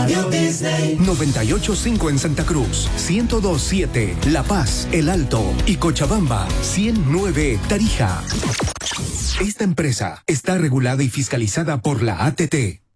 Radio Disney. 98.5 en Santa Cruz, 102.7 La Paz, El Alto y Cochabamba, 100.9 Tarija. Esta empresa está regulada y fiscalizada por la ATT.